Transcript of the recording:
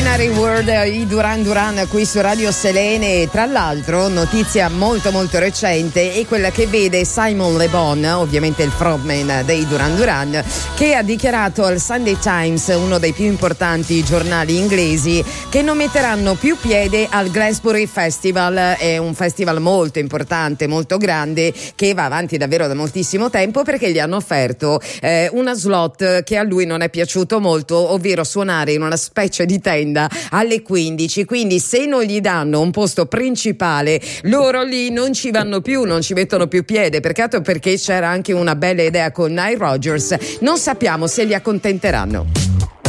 Extraordinary World, i Duran Duran qui su Radio Selene. Tra l'altro, notizia molto molto recente è quella che vede Simon Le Bon, ovviamente il frontman dei Duran Duran, che ha dichiarato al Sunday Times, uno dei più importanti giornali inglesi, che non metteranno più piede al Glastonbury Festival. È un festival molto importante, molto grande, che va avanti davvero da moltissimo tempo, perché gli hanno offerto una slot che a lui non è piaciuto molto, ovvero suonare in una specie di tenda alle 15. Quindi se non gli danno un posto principale, loro lì non ci vanno più, non ci mettono più piede. Peccato, perché c'era anche una bella idea con Nile Rodgers. Non sappiamo se li accontenteranno.